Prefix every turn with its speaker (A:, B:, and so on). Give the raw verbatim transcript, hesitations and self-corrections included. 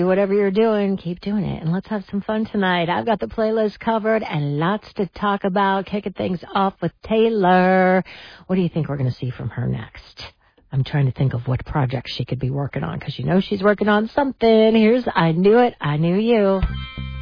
A: do whatever you're doing. Keep doing it. And let's have some fun tonight. I've got the playlist covered and lots to talk about. Kicking things off with Taylor. What do you think we're going to see from her next? I'm trying to think of what project she could be working on, because you know she's working on something. Here's I Knew It, I Knew You.